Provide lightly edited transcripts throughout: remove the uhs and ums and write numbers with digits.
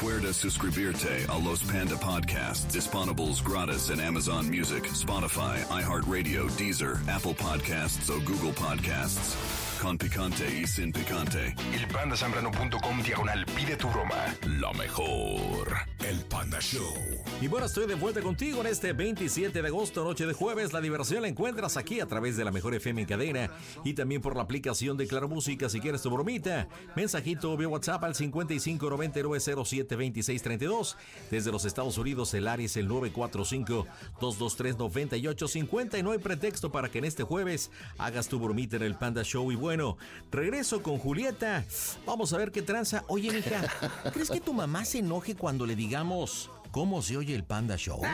Recuerda suscribirte a los Panda Podcasts, disponibles gratis en Amazon Music, Spotify, iHeartRadio, Deezer, Apple Podcasts o Google Podcasts. Con picante y sin picante. elpandasambrano.com/pide tu broma. Lo mejor. El Panda Show. Y bueno, estoy de vuelta contigo en este 27 de agosto, noche de jueves. La diversión la encuentras aquí a través de la Mejor FM en cadena y también por la aplicación de Claro Música. Si quieres tu bromita, mensajito vía WhatsApp al 5599072632. Desde los Estados Unidos, el área es el 945-223-9850 y no hay pretexto para que en este jueves hagas tu bromita en el Panda Show. Y bueno, regreso con Julieta. Vamos a ver qué tranza. Oye, mija, ¿crees que tu mamá se enoje cuando le digamos cómo se oye el Panda Show?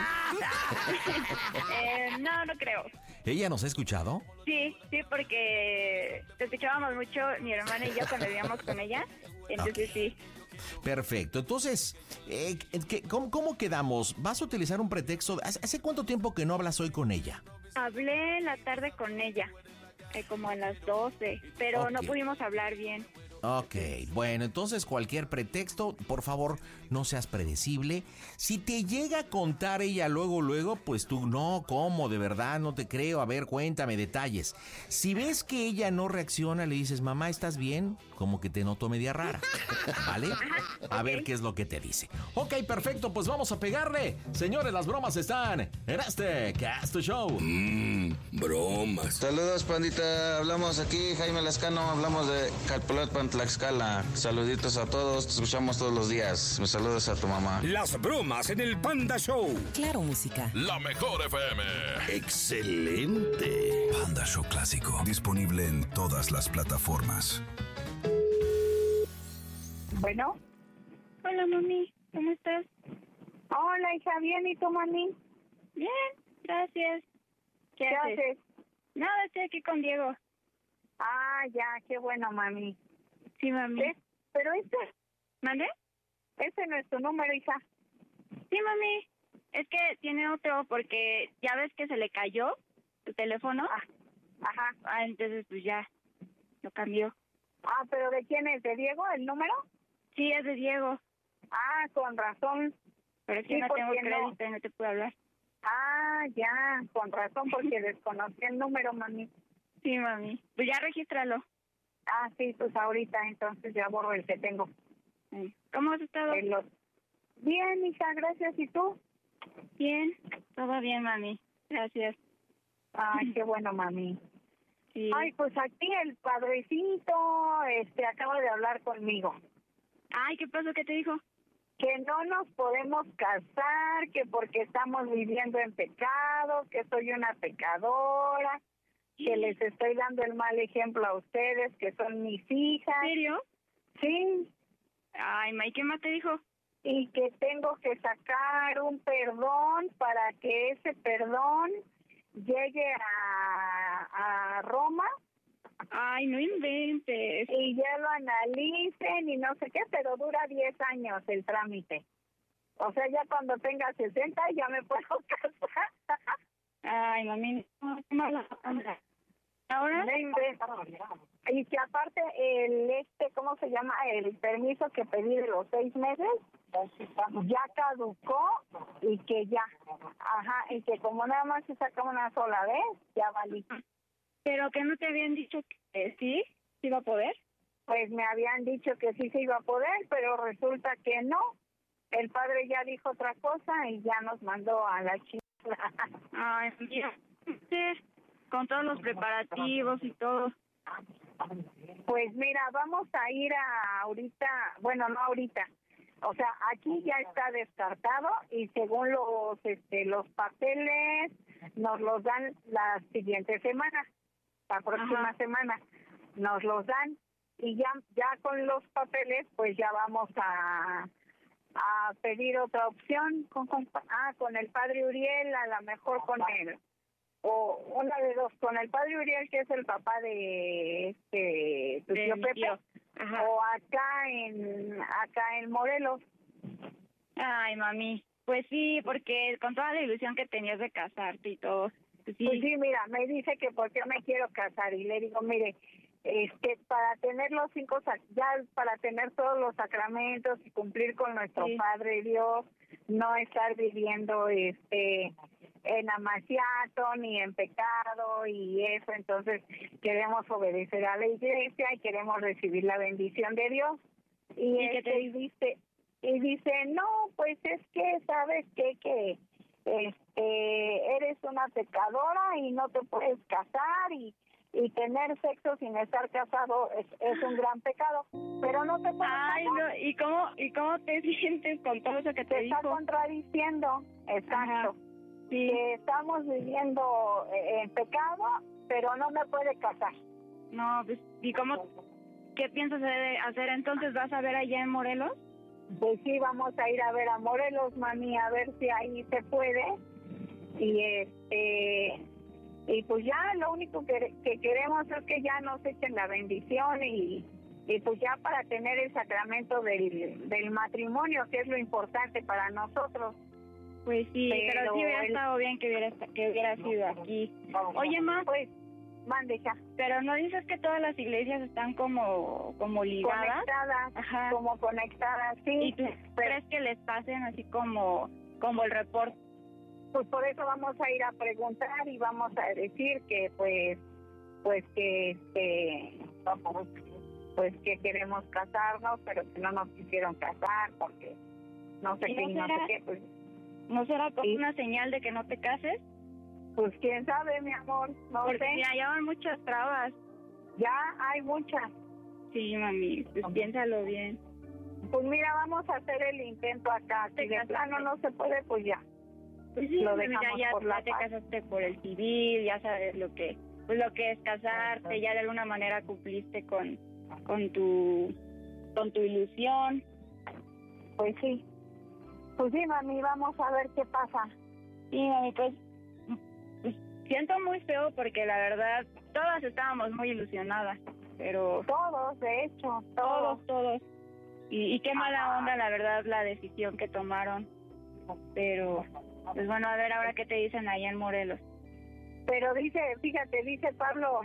No creo. ¿Ella nos ha escuchado? Sí, porque te escuchábamos mucho mi hermana y yo cuando vivíamos con ella. Entonces Okay. Sí. Perfecto. Entonces, ¿cómo quedamos? ¿Vas a utilizar un pretexto? ¿Hace cuánto tiempo que no hablas hoy con ella? Hablé en la tarde con ella, como a las 12, pero Ok. no pudimos hablar bien. Ok, bueno, entonces cualquier pretexto, por favor, no seas predecible. Si te llega a contar ella luego, pues tú no, ¿cómo? De verdad, no te creo. A ver, cuéntame detalles. Si ves que ella no reacciona, le dices, mamá, ¿estás bien? Como que te noto media rara, ¿vale? A ver qué es lo que te dice. Ok, perfecto, pues vamos a pegarle. Señores, las bromas están en este Cast Show. Bromas. Saludos, pandita. Hablamos aquí, Jaime Lascano. Hablamos de Calpulalpan, Tlaxcala. Saluditos a todos. Te escuchamos todos los días. Me saludas a tu mamá. Las bromas en el Panda Show. Claro Música. La Mejor FM. Excelente. Panda Show Clásico. Disponible en todas las plataformas. Bueno. Hola, mami. ¿Cómo estás? Hola, hija. ¿Bien? ¿Y tú, mami? Bien, gracias. ¿Qué haces? Nada, estoy aquí con Diego. Ah, ya. Qué bueno, mami. Sí, mami. Pero ¿Mande? ese no es tu número, hija. Sí, mami. Es que tiene otro porque ya ves que se le cayó tu teléfono. Ajá. Entonces pues ya lo cambió. Ah, ¿pero de quién es? ¿De Diego, el número? Sí, es de Diego. Ah, con razón. Pero es que Sí, no tengo porque crédito y no te puedo hablar. Ah, ya. Con razón, porque desconocí el número, mami. Sí, mami. Pues ya regístralo. Ah, sí, pues ahorita entonces ya borro el que tengo. ¿Cómo has estado? Bien, hija, gracias. ¿Y tú? Bien, todo bien, mami. Gracias. Ay, qué bueno, mami. Sí. Ay, pues aquí el padrecito acaba de hablar conmigo. Ay, ¿qué pasó? ¿Qué te dijo? Que no nos podemos casar, que porque estamos viviendo en pecado, que soy una pecadora, que les estoy dando el mal ejemplo a ustedes, que son mis hijas. ¿En serio? Sí. Ay, May, ¿qué más te dijo? Y que tengo que sacar un perdón para que ese perdón llegue a Roma. Ay, no inventes. Y ya lo analicen y no sé qué, pero dura 10 años el trámite. O sea, ya cuando tenga 60 ya me puedo casar. Ay, mami, no, qué mala onda. ¿Ahora? No inventes. Y que aparte ¿cómo se llama? El permiso que pedí de los 6 meses ya caducó y que ya. Ajá, y que como nada más se saca una sola vez, ya valí. ¿Pero que no te habían dicho que sí iba a poder? Pues me habían dicho que sí se iba a poder, pero resulta que no. El padre ya dijo otra cosa y ya nos mandó a la chica. Ay, mira, con todos los preparativos y todo. Pues mira, vamos a ir ahorita, bueno, no ahorita. O sea, aquí ya está descartado y según los papeles nos los dan la siguiente semana, la próxima semana nos los dan y ya con los papeles pues ya vamos a pedir otra opción con el padre Uriel, a lo mejor con él o una de dos, con el padre Uriel, que es el papá de tu tío Pepe, o acá en Morelos. Ay, mami, pues sí, porque con toda la ilusión que tenías de casarte y todo. Pues sí, mira, me dice que por qué me quiero casar y le digo, mire, para tener los 5, ya para tener todos los sacramentos y cumplir con nuestro Padre Dios, no estar viviendo en amaciato ni en pecado y eso. Entonces queremos obedecer a la iglesia y queremos recibir la bendición de Dios. Y dice, no, pues es que sabes que eres una pecadora y no te puedes casar y tener sexo sin estar casado es un gran pecado, pero no te puedes casar. No, ¿y cómo te sientes con todo eso que te dijo? Está contradiciendo, exacto. Ajá, sí. Que estamos viviendo en pecado, pero no me puede casar. No, pues, ¿y qué piensas hacer entonces? ¿Vas a ver allá en Morelos? Pues sí, vamos a ir a ver a Morelos, mami, a ver si ahí se puede. Y pues ya lo único que queremos es que ya nos echen la bendición y pues ya para tener el sacramento del matrimonio, que es lo importante para nosotros. Pues sí, pero sí hubiera estado bien que hubiera sido aquí. Oye, ma, pues mande ya. Pero no dices que todas las iglesias están como ligadas, conectadas. Ajá. Como conectadas, sí. ¿Y tú crees que les pasen así como el reporte? Pues por eso vamos a ir a preguntar y vamos a decir que pues que queremos casarnos, pero que no nos quisieron casar porque no sé qué, no sé qué, pues. ¿No será como una señal de que no te cases? Pues quién sabe, mi amor, no porque sé. Ya llevan muchas trabas. Ya hay muchas. Sí, mami, pues piénsalo bien. Pues mira, vamos a hacer el intento acá. Si de plano no se puede, pues ya. Pues sí, lo mira, dejamos ya por la te paz. casaste por el civil, ya sabes lo que es casarte, ya de alguna manera cumpliste con tu ilusión. Pues sí, mami, vamos a ver qué pasa. Sí, mami, pues siento muy feo porque la verdad todas estábamos muy ilusionadas, pero todos, de hecho, todos. Y qué mala onda, la verdad, la decisión que tomaron. Pero pues bueno, a ver ahora qué te dicen allá en Morelos. Pero dice Pablo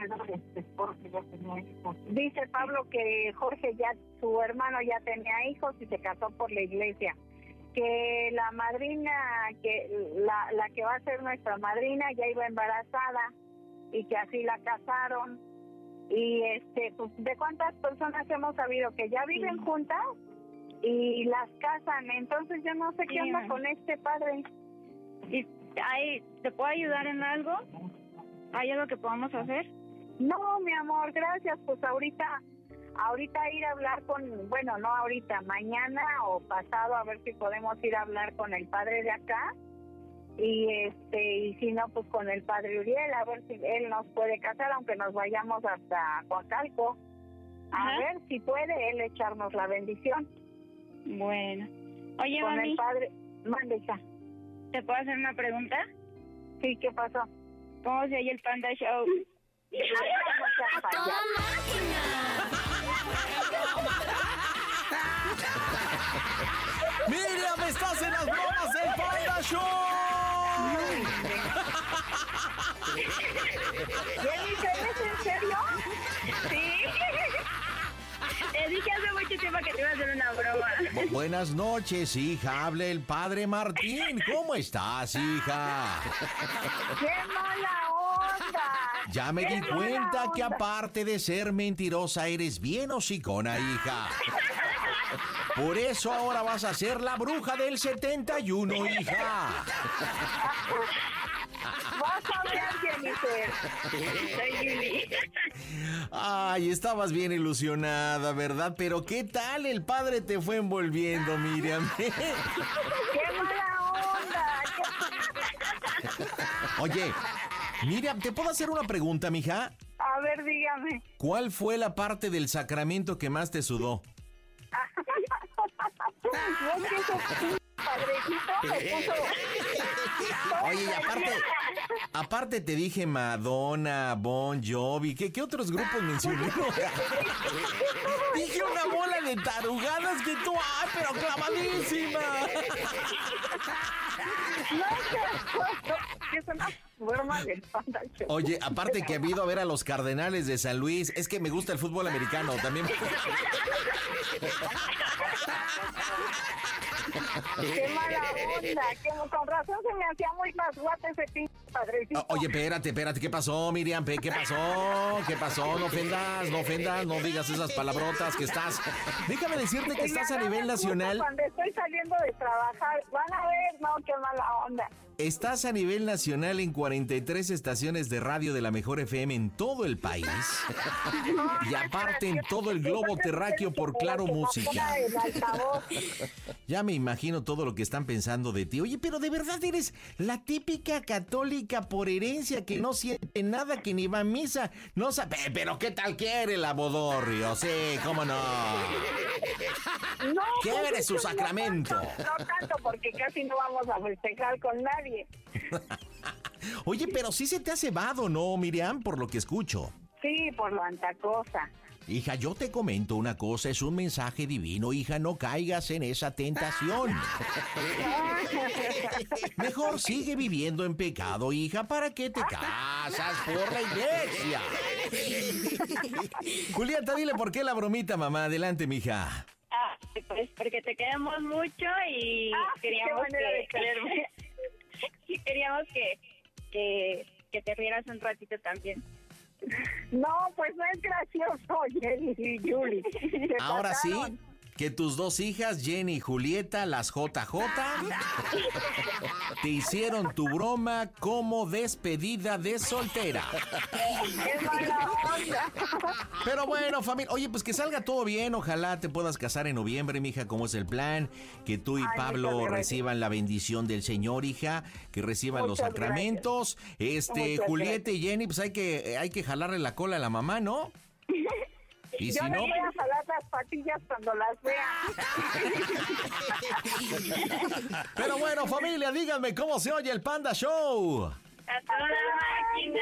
que Jorge su hermano ya tenía hijos y se casó por la iglesia, que la madrina, que la que va a ser nuestra madrina ya iba embarazada y que así la casaron. Y pues de cuántas personas hemos sabido que ya viven juntas y las casan. Entonces yo no sé qué onda con este padre. ¿Y te puedo ayudar en algo? ¿Hay algo que podamos hacer? No, mi amor, gracias. Pues ahorita ir a hablar no ahorita, mañana o pasado, a ver si podemos ir a hablar con el padre de acá y si no, pues con el padre Uriel, a ver si él nos puede casar, aunque nos vayamos hasta Coacalco, a ver si puede él echarnos la bendición. Bueno. Oye, con mami, el padre, mande ya. ¿Te puedo hacer una pregunta? Sí, ¿qué pasó? ¿Cómo se oye el Panda Show? ¡A toda máquina! ¡Miriam, estás en las bromas del Panda Show! ¿Jennifer, es en serio? Sí. Te dije hace mucho tiempo que te iba a hacer una broma. Buenas noches, hija. Habla el padre Martín. ¿Cómo estás, hija? ¡Qué mala onda! Ya me di cuenta que aparte de ser mentirosa, eres bien hocicona, hija. Por eso ahora vas a ser la bruja del 71, hija. Vas a ver, Jennifer. Soy Yuli. Ay, estabas bien ilusionada, ¿verdad? Pero ¿qué tal el padre te fue envolviendo, Miriam? ¡Qué mala onda! Oye, Miriam, ¿te puedo hacer una pregunta, mija? A ver, dígame. ¿Cuál fue la parte del sacramento que más te sudó? No es que ese padrecito me puso... Oye, y aparte, Aparte te dije Madonna, Bon Jovi, ¿qué otros grupos mencioné? Dije una bola de tarugadas que tú, ¡ay, pero clavadísima! No, que es una broma del Panda Show. Oye, aparte que he ido a ver a los Cardenales de San Luis, es que me gusta el fútbol americano también. ¡Qué mala onda! Que con razón se me hacía muy pasguate ese pinche padrecito. Oye, espérate, ¿qué pasó, Miriam? ¿Qué pasó? No ofendas, no digas esas palabrotas que estás... Déjame decirte que estás a nivel nacional. Cuando estoy saliendo de trabajar, van a ver, no, qué mala onda. Estás a nivel nacional en 43 estaciones de radio de la Mejor FM en todo el país. Y aparte en todo el globo terráqueo por Claro Música. Ya me imagino todo lo que están pensando de ti. Oye, pero de verdad eres la típica católica por herencia que no siente nada, que ni va a misa. No sabe, pero ¿qué tal quiere la bodorrio? Sí, cómo no. No, quiere pues, su sacramento. No tanto, porque casi no vamos a festejar con nadie. Oye, pero sí se te ha cebado, ¿no, Miriam? Por lo que escucho. Sí, por lo antacosa. Hija, yo te comento una cosa, es un mensaje divino, hija, no caigas en esa tentación. Mejor sigue viviendo en pecado, hija, ¿para qué te casas por la iglesia? Julieta, dile por qué la bromita, mamá, adelante, mija. Pues porque te queremos mucho y queríamos que te rieras un ratito también. No, pues no es gracioso, Jenny y Julie. Ahora sí, que tus dos hijas, Jenny y Julieta, las JJ, te hicieron tu broma como despedida de soltera. ¡Qué mala onda! Pero bueno, familia, oye, pues que salga todo bien, ojalá te puedas casar en noviembre, mija, como es el plan, que tú y Pablo reciban la bendición del Señor, hija, que reciban los sacramentos. Julieta y Jenny, pues hay que jalarle la cola a la mamá, ¿no? Y yo si me no, voy a jalar las patillas cuando las vea. Pero bueno, familia, díganme cómo se oye el Panda Show. ¡A toda máquina!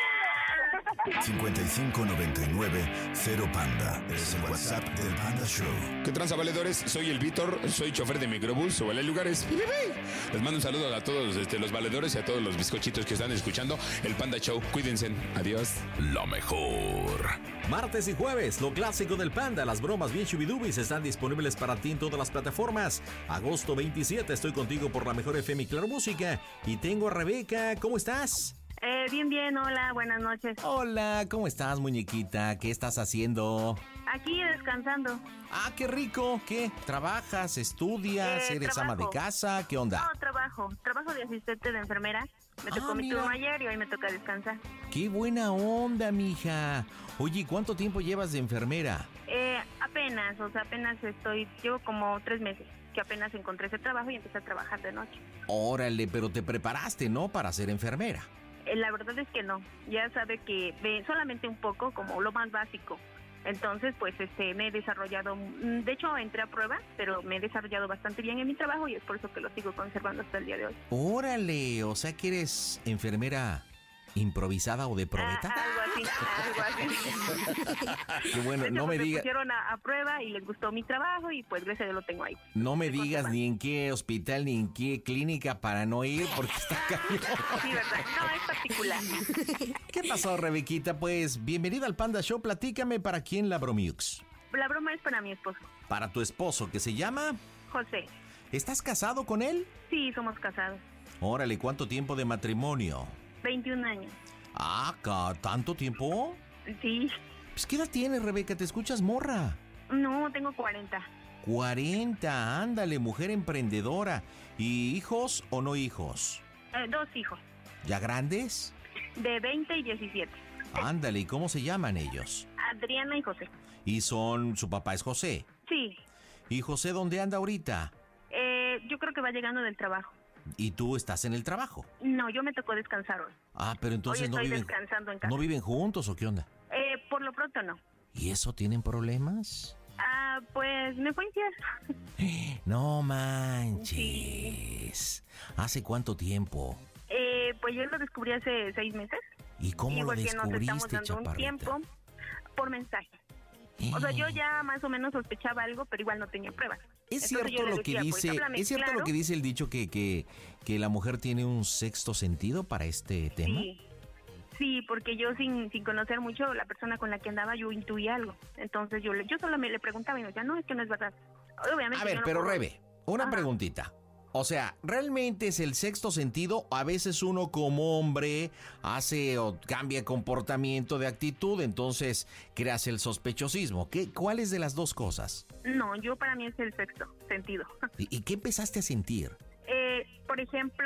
5599-0 Panda. Es el WhatsApp del Panda Show. ¿Qué tranza, valedores? Soy el Víctor, soy chofer de microbús, o vale lugares. Les mando un saludo a todos los valedores y a todos los bizcochitos que están escuchando el Panda Show. Cuídense. Adiós. Lo mejor. Martes y jueves, lo clásico del Panda, las bromas bien chubidubis están disponibles para ti en todas las plataformas. Agosto 27, estoy contigo por la Mejor FM y Claro Música. Y tengo a Rebeca, ¿cómo estás? Bien, hola, buenas noches. Hola, ¿cómo estás, muñequita? ¿Qué estás haciendo? Aquí descansando. Ah, qué rico. ¿Qué? ¿Trabajas? ¿Estudias? ¿Eres ama de casa? ¿Qué onda? No, trabajo de asistente de enfermera. Me tocó mi turno ayer y hoy me toca descansar. ¡Qué buena onda, mija! Oye, ¿cuánto tiempo llevas de enfermera? Apenas llevo como 3 meses que apenas encontré ese trabajo y empecé a trabajar de noche. Órale, pero te preparaste, ¿no? Para ser enfermera. La verdad es que no, ya sabe que solamente un poco, como lo más básico. Entonces, pues me he desarrollado, de hecho entré a prueba, pero me he desarrollado bastante bien en mi trabajo y es por eso que lo sigo conservando hasta el día de hoy. Órale, o sea que eres enfermera improvisada o de probeta. Algo así. Qué bueno, no me digas. Me pusieron a prueba y les gustó mi trabajo y pues gracias a Dios lo tengo ahí. No me digas ni en qué hospital ni en qué clínica para no ir porque está cañón. Sí, verdad, no, es particular. ¿Qué pasó, Rebequita? Pues bienvenida al Panda Show, platícame para quién la bromiux. La broma es para mi esposo. Para tu esposo, ¿que se llama? José. ¿Estás casado con él? Sí, somos casados. Órale, ¿cuánto tiempo de matrimonio? 21 años. Ah, ¿tanto tiempo? Sí. Pues, ¿qué edad tienes, Rebeca? ¿Te escuchas morra? No, tengo 40. 40, ándale, mujer emprendedora. ¿Y hijos o no hijos? 2 hijos. ¿Ya grandes? De 20 y 17. Ándale, ¿y cómo se llaman ellos? Adriana y José. ¿Y su papá es José? Sí. ¿Y José dónde anda ahorita? Yo creo que va llegando del trabajo. ¿Y tú estás en el trabajo? No, yo me tocó descansar hoy. Ah, pero entonces hoy estoy descansando en casa. ¿No viven juntos o qué onda? Por lo pronto no. ¿Y eso tienen problemas? Pues me fue infiel. No manches. ¿Hace cuánto tiempo? pues yo lo descubrí hace 6 meses. ¿Y cómo lo porque nos estamos descubriste, dando un chaparrita? tiempo por mensaje. O sea, yo ya más o menos sospechaba algo, pero igual no tenía pruebas. Es Entonces cierto yo le lo que decía, pues, dice, háblame es cierto claro. lo que dice el dicho que la mujer tiene un sexto sentido para este tema. Sí, porque yo sin conocer mucho la persona con la que andaba, yo intuía algo. Entonces yo solo le preguntaba y me decía, no, es que no es verdad. Obviamente. A ver, yo no pero puedo- Rebe, una Ajá. preguntita. O sea, ¿realmente es el sexto sentido? A veces uno como hombre hace o cambia comportamiento de actitud, entonces creas el sospechosismo. ¿Cuál es de las dos cosas? No, yo para mí es el sexto sentido. ¿Y qué empezaste a sentir? Por ejemplo,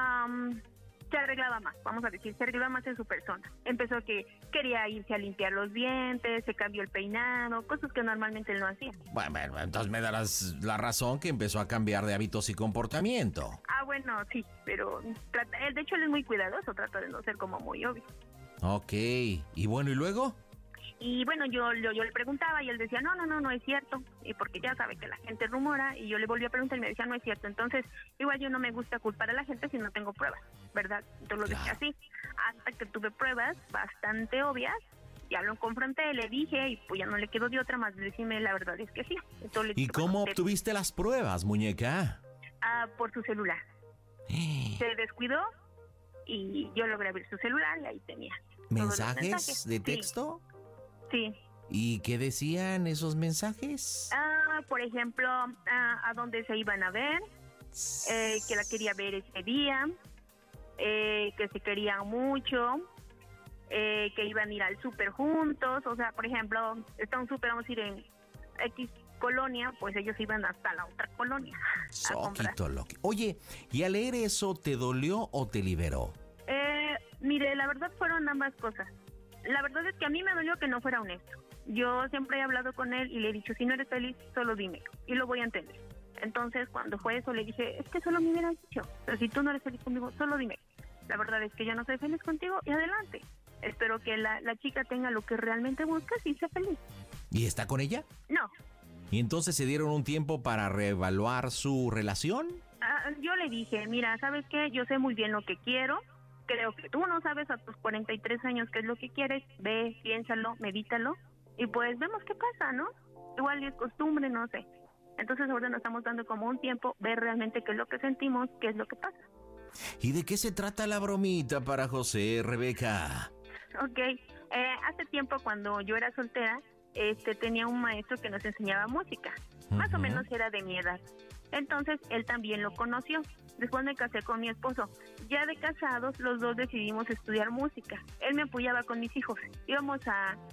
se arreglaba más, vamos a decir, se arreglaba más en su persona. Empezó que quería irse a limpiar los dientes, se cambió el peinado, cosas que normalmente él no hacía. Bueno, entonces me darás la razón que empezó a cambiar de hábitos y comportamiento. Bueno, sí, pero de hecho él es muy cuidadoso, trata de no ser como muy obvio. Ok, y bueno, ¿y luego? Y bueno, yo le preguntaba y él decía, no es cierto, y porque ya sabe que la gente rumora, y yo le volví a preguntar y me decía, no es cierto. Entonces, igual yo no me gusta culpar a la gente si no tengo pruebas, ¿verdad? Yo lo dejé así, hasta que tuve pruebas bastante obvias, ya lo confronté, le dije, y pues ya no le quedó de otra más de decirme la verdad es que sí. Entonces, le ¿Y dije, cómo bueno, obtuviste las pruebas, muñeca? por su celular. Se descuidó y yo logré abrir su celular y ahí tenía. todos los ¿Mensajes de Sí. texto? Sí. ¿Y qué decían esos mensajes? Por ejemplo, a dónde se iban a ver, que la quería ver ese día, que se querían mucho, que iban a ir al súper juntos. O sea, por ejemplo, está un súper, vamos a ir en X colonia, pues ellos iban hasta la otra colonia a comprar. Soquito loco. Oye, ¿y al leer eso te dolió o te liberó? Mire, la verdad fueron ambas cosas. La verdad es que a mí me dolió que no fuera honesto. Yo siempre he hablado con él y le he dicho, si no eres feliz, solo dime y lo voy a entender. Entonces, cuando fue eso, le dije, es que solo me hubieras dicho, pero si tú no eres feliz conmigo, solo dime. La verdad es que yo no soy feliz contigo y adelante. Espero que la chica tenga lo que realmente buscas y sea feliz. ¿Y está con ella? No, ¿Y entonces se dieron un tiempo para reevaluar su relación? yo le dije, mira, ¿sabes qué? Yo sé muy bien lo que quiero. Creo que tú no sabes a tus 43 años qué es lo que quieres. Ve, piénsalo, medítalo y pues vemos qué pasa, ¿no? Igual es costumbre, no sé. Entonces ahora nos estamos dando como un tiempo, ver realmente qué es lo que sentimos, qué es lo que pasa. ¿Y de qué se trata la bromita para José, Rebeca? Ok, hace tiempo cuando yo era soltera, tenía un maestro que nos enseñaba música. Más o menos era de mi edad. Entonces él también lo conoció. Después me casé con mi esposo. Ya de casados, los dos decidimos estudiar música. Él me apoyaba con mis hijos. Íbamos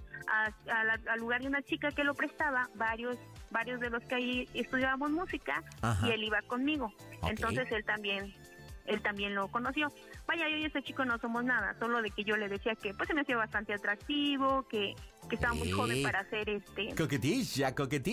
al lugar de una chica que lo prestaba, varios de los que ahí estudiábamos música. Ajá. Y él iba conmigo. Ok. Entonces él también lo conoció. Vaya, yo y este chico no somos nada, solo de que yo le decía que pues se me hacía bastante atractivo, que estaba muy joven para hacer Coquetilla.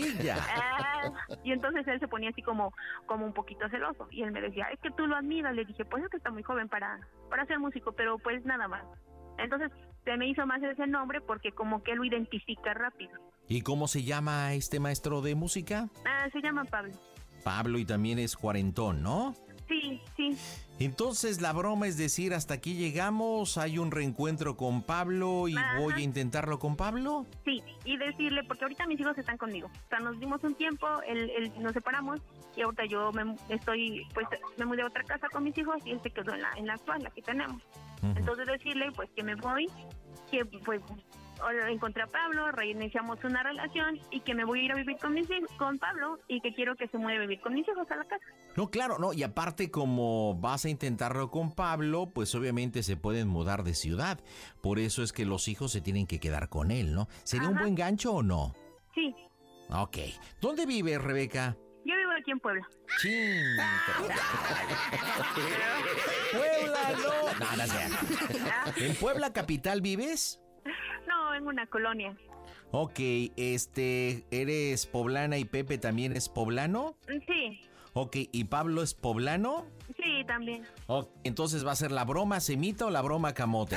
y entonces él se ponía así como un poquito celoso y él me decía, es que tú lo admiras. Le dije, pues es que está muy joven para ser músico, pero pues nada más. Entonces se me hizo más ese nombre porque como que lo identifica rápido. ¿Y cómo se llama este maestro de música? Se llama Pablo. Pablo, y también es cuarentón, ¿no? Sí. Entonces la broma es decir, hasta aquí llegamos, hay un reencuentro con Pablo y Ajá. voy a intentarlo con Pablo. Sí, y decirle, porque ahorita mis hijos están conmigo. O sea, nos dimos un tiempo, nos separamos y ahorita yo me mudé a otra casa con mis hijos y él se quedó en la actual, la que tenemos. Entonces decirle, pues que me voy, que pues ahora encontré a Pablo, reiniciamos una relación y que me voy a ir a vivir con Pablo y que quiero que se mueva a vivir con mis hijos a la casa. No, claro, no, y aparte como vas a intentarlo con Pablo, pues obviamente se pueden mudar de ciudad. Por eso es que los hijos se tienen que quedar con él, ¿no? ¿Sería un buen gancho o no? Sí, Ok. ¿Dónde vives, Rebeca? yo vivo aquí en Puebla. Puebla, no. No es cierto. ¿En Puebla capital vives? No, en una colonia. Ok, ¿eres poblana y Pepe también es poblano? Sí, Ok, ¿y Pablo es poblano? sí, también. Ok, entonces va a ser la broma semita o la broma camote.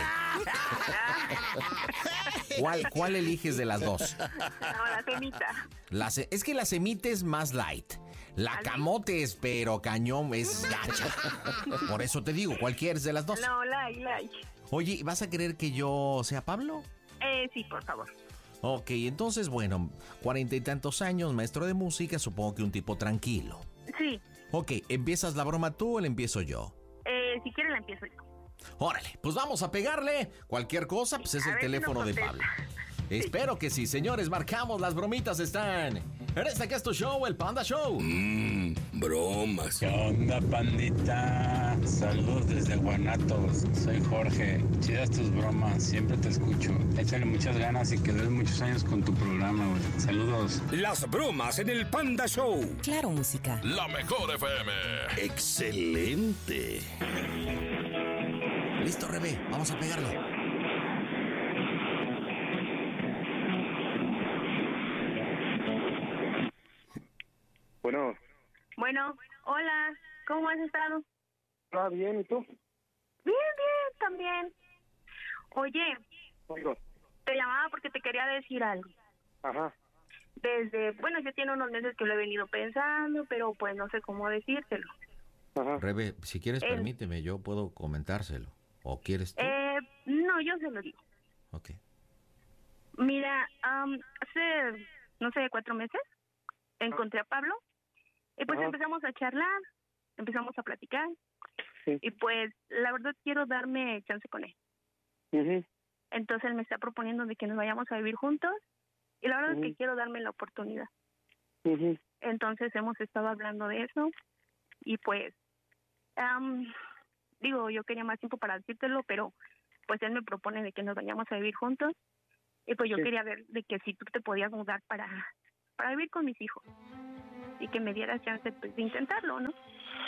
¿Cuál eliges de las dos? No, la semita. Es que la semita es más light. La camotes, pero cañón es gacha. Por eso te digo, cualquiera de las dos. No, like. Oye, ¿vas a querer que yo sea Pablo? Sí, por favor. Ok, entonces, bueno, 40 y tantos años, maestro de música, supongo que un tipo tranquilo. Sí. Ok, ¿empiezas la broma tú o la empiezo yo? Si quieres la empiezo yo. Órale, pues vamos a pegarle. Cualquier cosa, pues es el teléfono de Pablo. Espero que sí, señores, marcamos, las bromitas están en este que es tu show, el Panda Show. Bromas. ¿Qué onda, pandita? Saludos desde Guanatos. Soy Jorge. Chidas tus bromas, siempre te escucho. Échale muchas ganas y que des muchos años con tu programa, güey. Saludos. Las bromas en el Panda Show. Claro, música. La mejor FM. Excelente. Listo, Rebe, vamos a pegarlo. Bueno, hola, ¿cómo has estado? Bien, ¿y tú? Bien, también. Oye, Oigo. Te llamaba porque te quería decir algo. Ajá. Ya tiene unos meses que lo he venido pensando, pero pues no sé cómo decírtelo. Ajá. Rebe, si quieres, permíteme, yo puedo comentárselo. ¿O quieres tú? No, yo se lo digo. Ok. Mira, hace, 4 meses, encontré a Pablo. Y pues empezamos a charlar, empezamos a platicar. Sí. Y pues, la verdad, quiero darme chance con él. Uh-huh. Entonces, él me está proponiendo de que nos vayamos a vivir juntos. Y la verdad es que quiero darme la oportunidad. Uh-huh. Entonces, hemos estado hablando de eso. Y pues, yo quería más tiempo para decírtelo, pero pues él me propone de que nos vayamos a vivir juntos. Y pues yo quería ver de que si tú te podías mudar para vivir con mis hijos. Y que me dieras chance pues, de intentarlo, ¿no?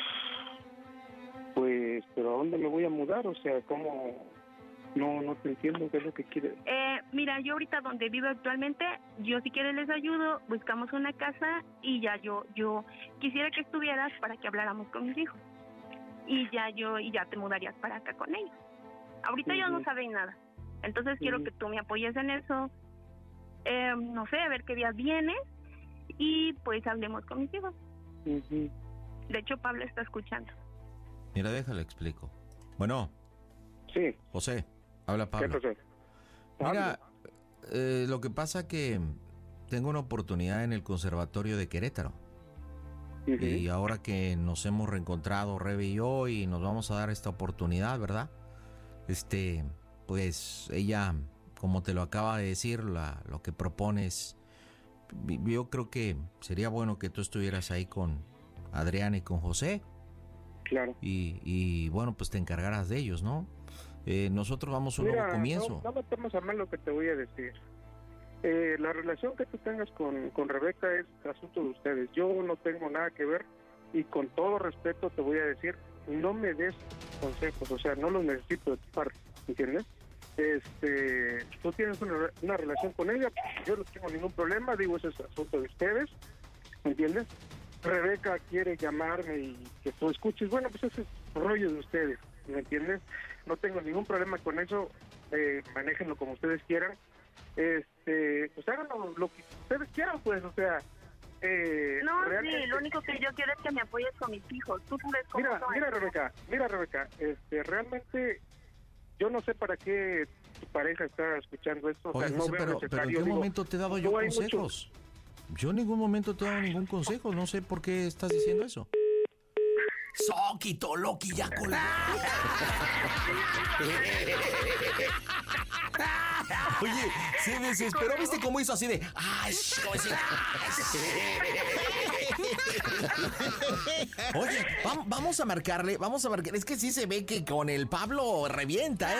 Pues, pero ¿a dónde me voy a mudar? O sea, ¿cómo? No te entiendo qué es lo que quieres. Mira, yo ahorita donde vivo actualmente, yo si quieres les ayudo, buscamos una casa y ya yo quisiera que estuvieras para que habláramos con mis hijos. Y ya te mudarías para acá con ellos. Ahorita ellos no saben nada. Entonces quiero que tú me apoyes en eso. No sé, a ver qué días vienes. Y pues hablemos con mis hijos. Uh-huh. De hecho, Pablo está escuchando. Mira, déjale explico. Bueno. Sí. José, habla Pablo. ¿Qué pasó? Mira, lo que pasa que tengo una oportunidad en el Conservatorio de Querétaro. Uh-huh. Y ahora que nos hemos reencontrado, Rebe y yo, y nos vamos a dar esta oportunidad, ¿verdad? Pues ella, como te lo acaba de decir, lo que propones, yo creo que sería bueno que tú estuvieras ahí con Adriana y con José. Claro. Y bueno, pues te encargarás de ellos, ¿no? Nosotros vamos a un nuevo comienzo. No me tomes a mal lo que te voy a decir. La relación que tú tengas con Rebeca es asunto de ustedes. Yo no tengo nada que ver y con todo respeto te voy a decir, no me des consejos, o sea, no los necesito de tu parte, ¿entiendes? Tú tienes una relación con ella, yo no tengo ningún problema, digo, ese es asunto de ustedes, ¿entiendes? Rebeca quiere llamarme y que tú escuches, bueno, pues ese es rollo de ustedes, ¿me entiendes? No tengo ningún problema con eso, manéjenlo como ustedes quieran, pues hagan lo que ustedes quieran, pues, o sea... sí, lo único que yo quiero es que me apoyes con mis hijos, tú sabes cómo son. Mira, Rebeca, realmente... Yo no sé para qué tu pareja está escuchando esto. Oye, o sea, José, pero ¿en qué momento te he dado yo consejos? Yo en ningún momento te he dado ningún consejo. No sé por qué estás diciendo eso. Soquito, Loki, ya colgó. Oye, se desesperó. ¿Viste cómo hizo así de... Ay, oye, vamos a marcarle. Es que sí se ve que con el Pablo revienta.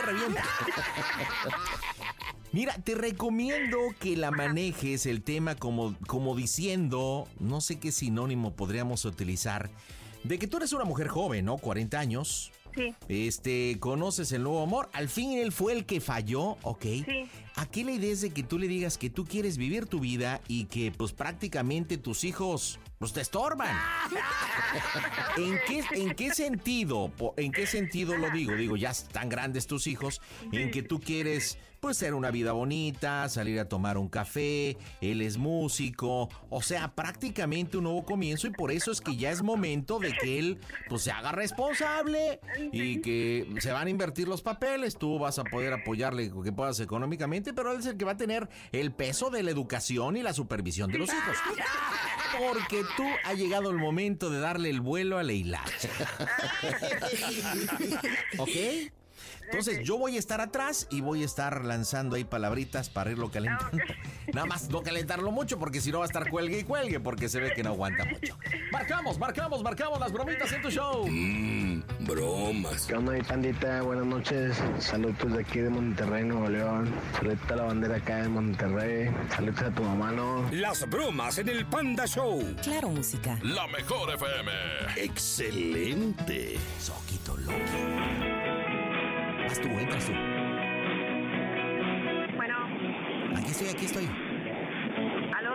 Mira, te recomiendo que la manejes el tema como diciendo, no sé qué sinónimo podríamos utilizar, de que tú eres una mujer joven, ¿no? 40 años, Sí. Conoces el nuevo amor. Al fin él fue el que falló, ¿ok? Sí. Aquí la idea es de que tú le digas que tú quieres vivir tu vida y que pues prácticamente tus hijos pues te estorban. ¿En qué sentido? ¿En qué sentido lo digo? Digo, ya están grandes tus hijos, en que tú quieres pues hacer una vida bonita, salir a tomar un café, él es músico, o sea, prácticamente un nuevo comienzo, y por eso es que ya es momento de que él pues se haga responsable y que se van a invertir los papeles, tú vas a poder apoyarle lo que puedas económicamente, pero él es el que va a tener el peso de la educación y la supervisión de los hijos. Porque tú ha llegado el momento de darle el vuelo a la hilacha. ¿Ok? Entonces yo voy a estar atrás y voy a estar lanzando ahí palabritas para irlo calentando. Nada más no calentarlo mucho porque si no va a estar cuelgue y cuelgue porque se ve que no aguanta mucho. Marcamos las bromitas en tu show. Bromas. ¿Qué onda, mi pandita? Buenas noches. Saludos de aquí de Monterrey, Nuevo León. Saludos a la bandera acá de Monterrey. Saludos a tu mamá, ¿no? Las bromas en el Panda Show. Claro, música. La mejor FM. Excelente. Soquito loco. Vas tú, entras tú. Bueno. Aquí estoy. ¿Aló?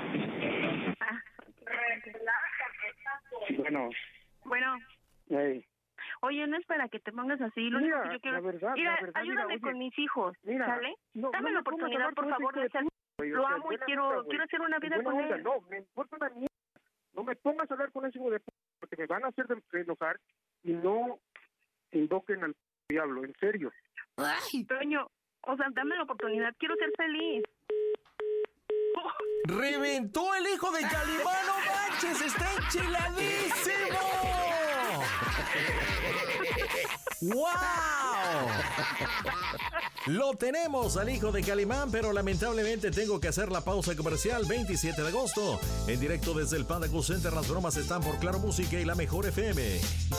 Bueno. Hey. Oye, no es para que te pongas así. Lo único que yo quiero... la verdad, ayúdame oye, con mis hijos, ¿sale? No, dame no la oportunidad, por favor, de ser... Lo amo y quiero hacer una vida con él. No, me importa una mierda. No me pongas a hablar con ese hijo de p***, porque me van a hacer enojar y no invoquen al diablo, en serio. Ay, Toño, o sea, dame la oportunidad, quiero ser feliz. ¡Reventó el hijo de Calimán! ¡No manches! ¡Está enchiladísimo! ¡Wow! Lo tenemos al hijo de Calimán, pero lamentablemente tengo que hacer la pausa comercial. 27 de agosto, en directo desde el Panda Cool Center. Las bromas están por Claro Música y La Mejor FM.